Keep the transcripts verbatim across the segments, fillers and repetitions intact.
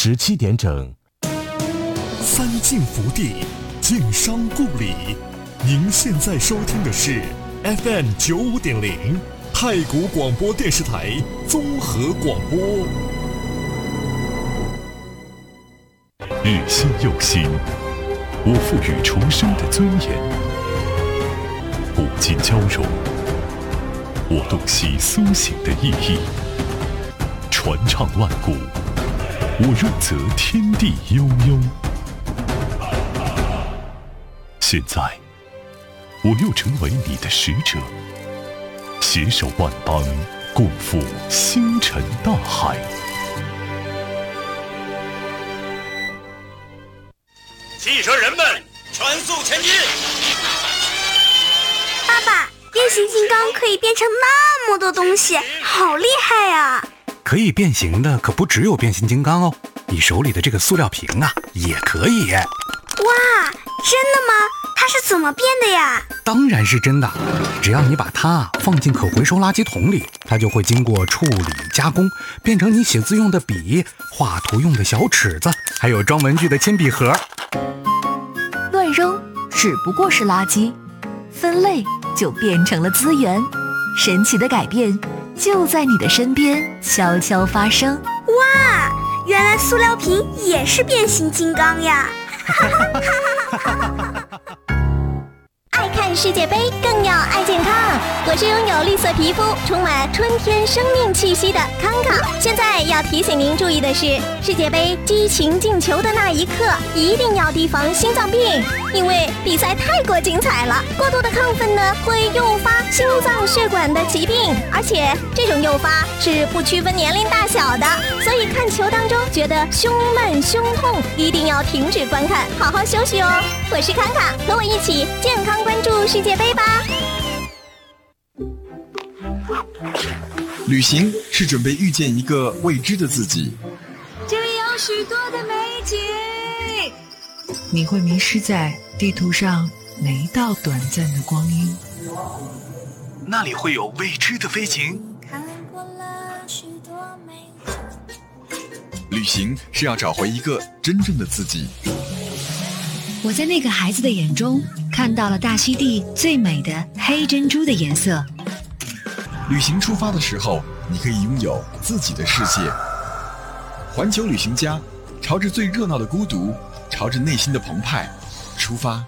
十七点整。 三晋福地，晋商故里。您现在收听的是 F M 九五点零太谷广播电视台综合广播。 日新又新，我赋予重生的尊严；古今交融，我洞悉苏醒的意义；传唱万古，我润泽天地悠悠。现在，我又成为你的使者，携手万邦，共赴星辰大海。 汽车人们，全速前进！ 爸爸，变形金刚可以变成那么多东西，好厉害呀！ 可以变形的可不只有变形金刚哦，你手里的这个塑料瓶啊，也可以。 哇，真的吗？它是怎么变的呀？ 当然是真的，只要你把它放进可回收垃圾桶里，它就会经过处理加工，变成你写字用的笔、画图用的小尺子，还有装文具的铅笔盒。 乱扔只不过是垃圾，分类就变成了资源。神奇的改变就在你的身边悄悄发生。 哇，原来塑料瓶也是变形金刚呀！ 爱看世界杯，更要爱健康。我是拥有绿色皮肤、充满春天生命气息的康康。现在要提醒您注意的是，世界杯激情进球的那一刻，一定要提防心脏病，因为比赛太过精彩了。过度的亢奋呢，会诱发心脏血管的疾病，而且这种诱发是不区分年龄大小的。所以看球当中觉得胸闷胸痛，一定要停止观看，好好休息哦。我是康康，和我一起健康关注世界杯吧。 旅行是准备遇见一个未知的自己， 这里有许多的美景，你会迷失在地图上每一道短暂的光阴。 那里会有未知的飞行。 旅行是要找回一个真正的自己。 我在那个孩子的眼中看到了大溪地最美的黑珍珠的颜色。 旅行出发的时候，你可以拥有自己的世界。环球旅行家，朝着最热闹的孤独，朝着内心的澎湃出发。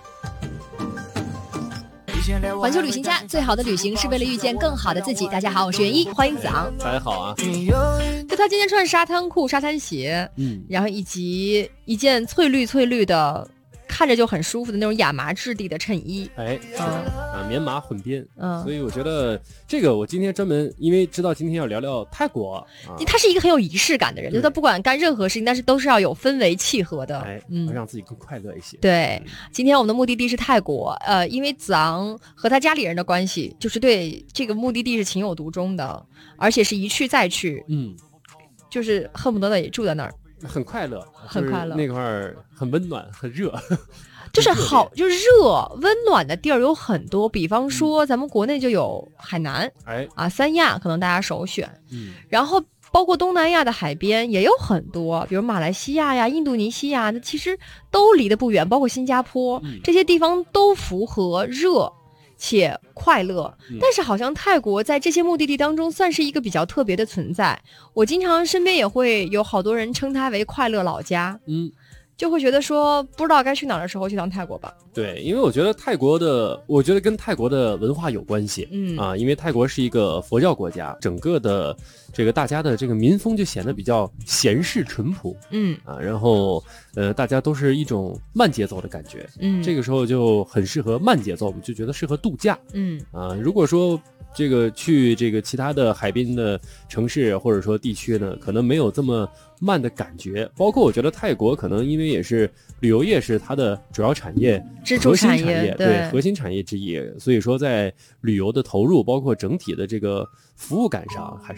环球旅行家，最好的旅行是为了遇见更好的自己。大家好，我是袁一，欢迎子昂。 大家好啊！ 就他今天穿沙滩裤、沙滩鞋，嗯，然后以及一件翠绿翠绿的，看着就很舒服的那种亚麻质地的衬衣， 哎，是的、嗯、啊，棉麻混边， 嗯， 所以我觉得这个我今天专门因为知道今天要聊聊泰国，啊、 他是一个很有仪式感的人，就他不管干任何事情，但是都是要有氛围契合的， 哎，嗯，让自己更快乐一些。 对，今天我们的目的地是泰国，呃，因为子昂和他家里人的关系，就是对这个目的地是情有独钟的，而且是一去再去， 嗯， 就是恨不得也住在那儿。 很快乐， 很快乐， 那块儿很温暖，很热， 就是好，就是热温暖的地儿有很多。比方说，咱们国内就有海南， 哎啊，三亚可能大家首选， 嗯， 然后包括东南亚的海边也有很多，比如马来西亚呀、印度尼西亚，那其实都离得不远，包括新加坡， 嗯、 这些地方都符合热且快乐，但是好像泰国在这些目的地当中算是一个比较特别的存在。我经常身边也会有好多人称它为快乐老家， 嗯， 就会觉得说不知道该去哪儿的时候去趟泰国吧。 对，因为我觉得泰国的，我觉得跟泰国的文化有关系， 嗯啊，因为泰国是一个佛教国家，整个的这个大家的这个民风就显得比较闲适淳朴， 嗯啊，然后呃，大家都是一种慢节奏的感觉， 嗯， 这个时候就很适合慢节奏，我们就觉得适合度假， 嗯啊，如果说这个去这个其他的海滨的城市或者说地区呢，可能没有这么慢的感觉。包括我觉得泰国可能因为也是旅游业是它的主要产业、 支柱产业， 业对, 对核心产业之一，所以说在旅游的投入，包括整体的这个服务感上，还是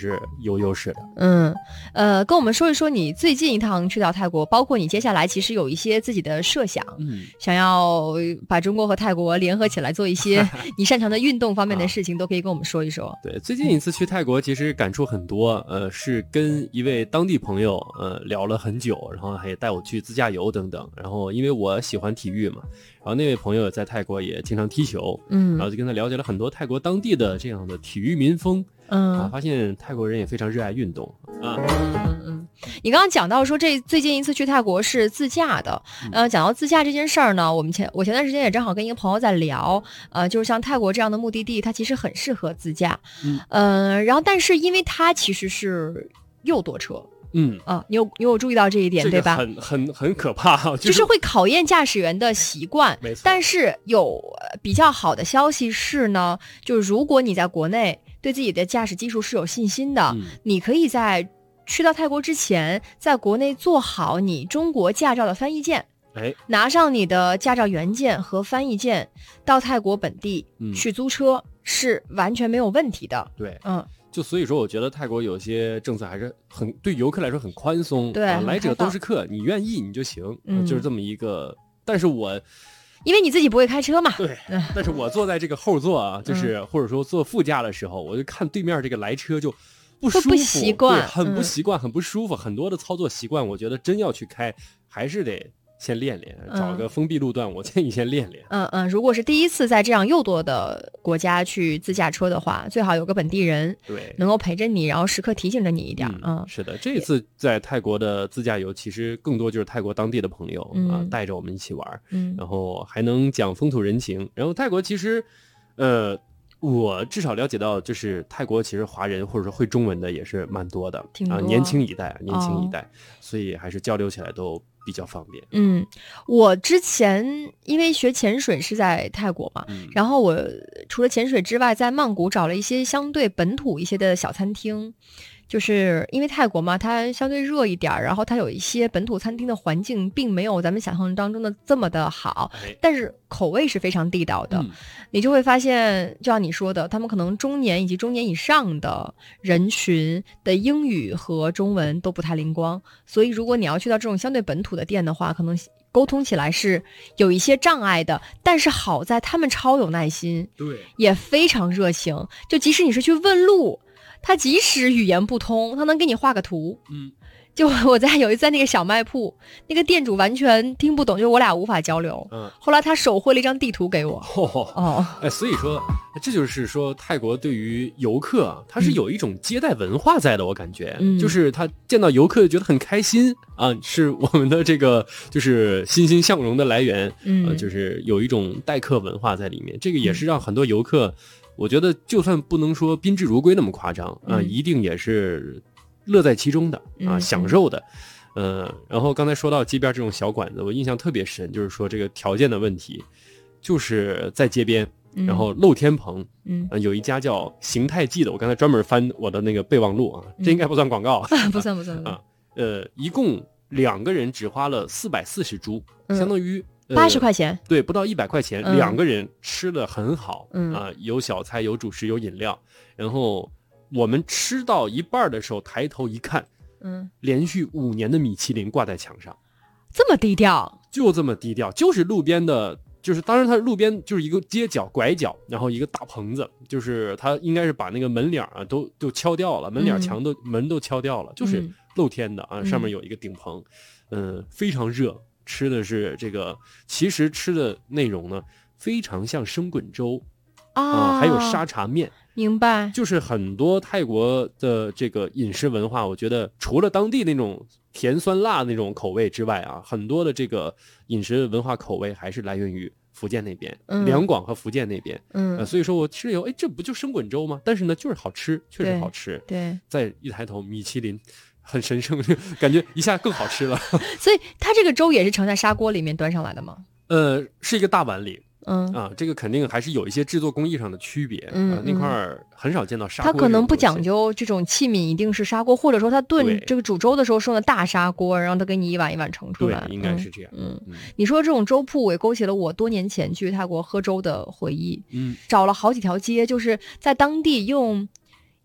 有优势的。 嗯，呃，跟我们说一说你最近一趟去到泰国，包括你接下来其实有一些自己的设想， 嗯， 想要把中国和泰国联合起来做一些你擅长的运动方面的事情，啊、都可以跟我们说一说。 对，最近一次去泰国其实感触很多，呃，是跟一位当地朋友呃聊了很久，然后还带我去自驾游等等。然后因为我喜欢体育嘛，然后那位朋友在泰国也经常踢球，嗯，然后就跟他了解了很多泰国当地的这样的体育民风。嗯啊，发现泰国人也非常热爱运动啊。 嗯嗯嗯，你刚刚讲到说这最近一次去泰国是自驾的，呃，讲到自驾这件事儿呢，我们前我前段时间也正好跟一个朋友在聊，呃，就是像泰国这样的目的地，它其实很适合自驾，嗯，呃，然后但是因为它其实是右舵车。 嗯啊，你有你有注意到这一点、 这个、 对吧？ 很很很可怕、就是， 就是会考验驾驶员的习惯。 没错。 但是有比较好的消息是呢，就是如果你在国内对自己的驾驶技术是有信心的，嗯、你可以在去到泰国之前，在国内做好你中国驾照的翻译件。 哎， 拿上你的驾照原件和翻译件，到泰国本地去租车、嗯、是完全没有问题的。 对， 嗯。 就所以说，我觉得泰国有些政策还是很对游客来说很宽松， 对、 啊，来者都是客，你愿意你就行，嗯、就是这么一个。但是我因为你自己不会开车嘛， 对，嗯、但是我坐在这个后座啊，就是、嗯、或者说坐副驾的时候，我就看对面这个来车就不舒服， 不习惯， 很不习惯，嗯、很不舒服。很多的操作习惯，我觉得真要去开，还是得先练练，找个封闭路段，嗯、我建议先练练。 嗯嗯，如果是第一次在这样右舵的国家去自驾车的话，最好有个本地人， 对， 能够陪着你，然后时刻提醒着你一点。嗯， 嗯是的，这一次在泰国的自驾游，其实更多就是泰国当地的朋友、嗯、啊，带着我们一起玩，嗯，然后还能讲风土人情。然后泰国其实，呃。我至少了解到，就是泰国其实华人或者说会中文的也是蛮多的啊，年轻一代，年轻一代、哦，所以还是交流起来都比较方便。 嗯，我之前因为学潜水是在泰国嘛、嗯，然后我除了潜水之外，在曼谷找了一些相对本土一些的小餐厅。就是因为泰国嘛，它相对热一点，然后它有一些本土餐厅的环境并没有咱们想象当中的这么的好，但是口味是非常地道的、嗯、你就会发现就像你说的，他们可能中年以及中年以上的人群的英语和中文都不太灵光，所以如果你要去到这种相对本土的店的话，可能沟通起来是有一些障碍的，但是好在他们超有耐心， 对， 也非常热情，就即使你是去问路，他即使语言不通，他能给你画个图。 嗯， 就我在有一次在那个小卖铺，那个店主完全听不懂，就我俩无法交流。 嗯， 后来他手绘了一张地图给我。 哦，哦哎，所以说这就是说泰国对于游客，他是有一种接待文化在的，我感觉，嗯、就是他见到游客就觉得很开心啊，是我们的这个就是欣欣向荣的来源。嗯、呃，就是有一种待客文化在里面，这个也是让很多游客。我觉得就算不能说宾至如归那么夸张啊、呃嗯，一定也是乐在其中的啊、呃，享受的。呃，然后刚才说到街边这种小馆子，我印象特别深，就是说这个条件的问题，就是在街边，然后露天棚，嗯、呃，有一家叫邢泰记的，我刚才专门翻我的那个备忘录啊，这应该不算广告， 嗯、不算不算啊。呃，一共两个人只花了四百四十铢、嗯，相当于。 八十块钱、呃， 对，不到一百块钱、嗯，两个人吃的很好，嗯啊、呃，有小菜，有主食，有饮料。然后我们吃到一半的时候，抬头一看，嗯，连续五年的米其林挂在墙上， 这么低调， 就这么低调，就是路边的，就是当然它路边就是一个街角拐角，然后一个大棚子，就是它应该是把那个门脸啊都都敲掉了，门脸墙都、嗯、门都敲掉了，就是露天的啊，上面有一个顶棚，嗯、呃，非常热。吃的是这个，其实吃的内容呢，非常像生滚粥啊、呃，还有沙茶面。 明白， 就是很多泰国的这个饮食文化，我觉得除了当地那种甜酸辣那种口味之外啊，很多的这个饮食文化口味还是来源于福建那边，嗯、两广和福建那边。嗯、呃，所以说我吃了以后，哎，这不就生滚粥吗？但是呢，就是好吃，确实好吃。 对， 再一抬头，米其林。很神圣，感觉一下更好吃了。 所以它这个粥也是盛在砂锅里面端上来的吗？ 呃，是一个大碗里。嗯啊，这个肯定还是有一些制作工艺上的区别。嗯、呃，那块儿很少见到砂锅。 它可能不讲究这种器皿一定是砂锅，或者说它炖这个煮粥的时候是用的大砂锅，然后它给你一碗一碗盛出来。 对，应该是这样。 嗯，嗯你说这种粥铺也勾起了我多年前去泰国喝粥的回忆。嗯，找了好几条街，就是在当地用。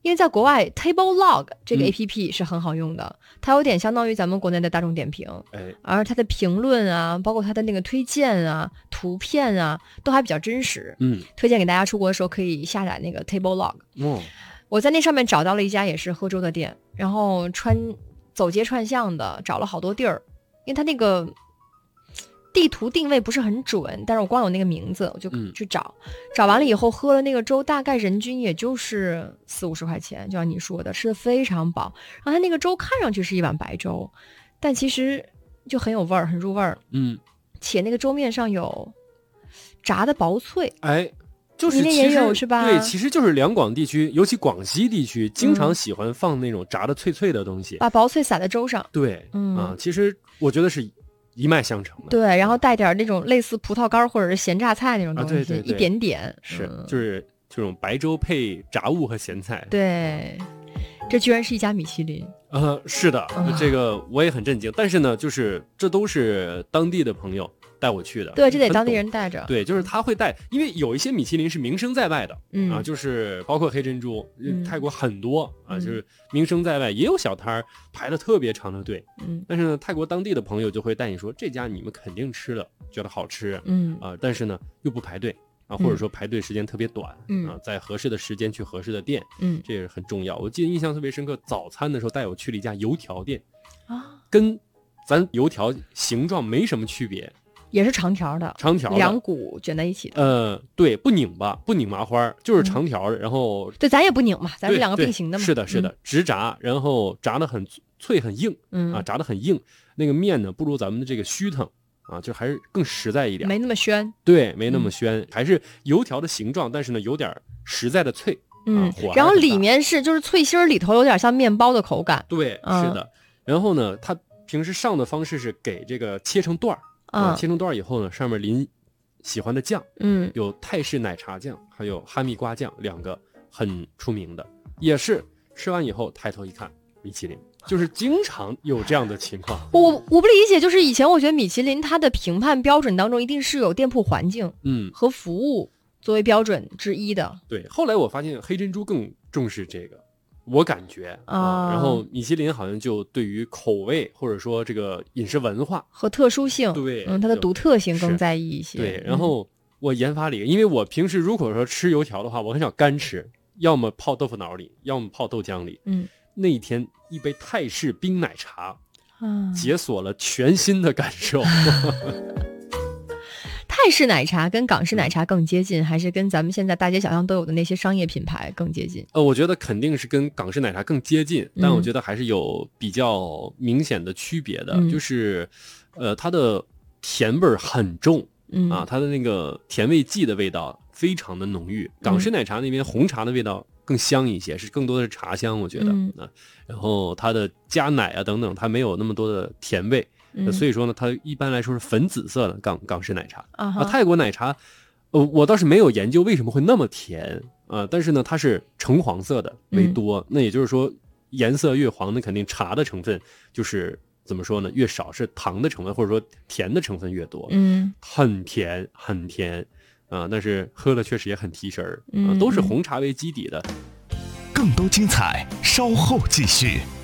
因为在国外 Table Log 这个嗯 A P P 是很好用的，它有点相当于咱们国内的大众点评， 哎， 而它的评论啊，包括它的那个推荐啊、图片啊，都还比较真实。 嗯， 推荐给大家出国的时候可以下载那个 Table Log。 哦， 我在那上面找到了一家也是喝粥的店，然后穿走街串巷的找了好多地儿，因为它那个地图定位不是很准，但是我光有那个名字我就去找，嗯、找完了以后喝了那个粥，大概人均也就是四五十块钱，就像你说的，吃的非常饱。然后它那个粥看上去是一碗白粥，但其实就很有味儿，很入味儿。 嗯， 且那个粥面上有炸的薄脆， 哎。就是你那也有是吧？ 对，其实就是两广地区，尤其广西地区，经常喜欢放那种炸的脆脆的东西， 嗯、把薄脆撒在粥上。 对， 嗯啊，其实我觉得是一脉相承的。 对，然后带点那种类似葡萄干或者是咸榨菜那种东西， 啊、对对对一点点是、 嗯， 就是这种白粥配炸物和咸菜。 对，这居然是一家米其林。 呃，是的， 啊、 这个我也很震惊。但是呢，就是这都是当地的朋友带我去的， 对，这得当地人带着。 对，就是他会带，因为有一些米其林是名声在外的， 嗯啊，就是包括黑珍珠， 嗯、 泰国很多啊， 嗯、 就是名声在外，也有小摊儿排了特别长的队。 嗯， 但是呢，泰国当地的朋友就会带你说，这家你们肯定吃了，觉得好吃， 嗯啊，但是呢又不排队啊，或者说排队时间特别短， 嗯啊，在合适的时间去合适的店， 嗯， 这也是很重要。我记得印象特别深刻，早餐的时候带我去了一家油条店， 啊， 跟咱油条形状没什么区别。 也是长条的， 长条的两股卷在一起的。 呃，对，不拧巴，不拧麻花，就是长条的。嗯、然后对，咱也不拧嘛，咱是两个并行的嘛。 是的，是的，嗯、直炸，然后炸的很脆很硬， 嗯啊，炸的很硬。那个面呢，不如咱们的这个虚腾啊，就还是更实在一点， 没那么宣。 对，没那么宣，嗯、还是油条的形状，但是呢，有点实在的脆。 嗯， 啊、 然后里面是就是脆心儿，里头有点像面包的口感。 对， 嗯、 是的。然后呢，它平时上的方式是给这个切成段儿。啊，切成段以后呢，上面淋喜欢的酱， 嗯， 有泰式奶茶酱，还有哈密瓜酱，两个很出名的，也是吃完以后抬头一看，米其林，就是经常有这样的情况。 我我不理解，就是以前我觉得米其林它的评判标准当中一定是有店铺环境， 嗯， 和服务作为标准之一的。 对，后来我发现黑珍珠更重视这个。我感觉啊、呃，然后米其林好像就对于口味或者说这个饮食文化和特殊性， 对， 嗯，它的独特性更在意一些。 对，然后我研发了一个，因为我平时如果说吃油条的话，我很少干吃，要么泡豆腐脑里，要么泡豆浆里。 嗯， 那一天一杯泰式冰奶茶， 啊， 解锁了全新的感受。 泰式奶茶跟港式奶茶更接近，还是跟咱们现在大街小巷都有的那些商业品牌更接近？ 呃，我觉得肯定是跟港式奶茶更接近，但我觉得还是有比较明显的区别的， 嗯、 就是，呃，它的甜味儿很重， 嗯啊，它的那个甜味剂的味道非常的浓郁。港式奶茶那边红茶的味道更香一些，是更多的是茶香，我觉得、 嗯、 啊，然后它的加奶啊等等，它没有那么多的甜味。 嗯、 所以说呢，它一般来说是粉紫色的港港式奶茶啊。 啊，泰国奶茶，呃，我倒是没有研究为什么会那么甜啊，但是呢，它是橙黄色的为多，嗯、那也就是说，颜色越黄，那肯定茶的成分就是怎么说呢，越少，是糖的成分或者说甜的成分越多。 嗯， 很甜，很甜啊，但是喝了确实也很提神儿啊， 嗯、 都是红茶为基底的。 更多精彩，稍后继续。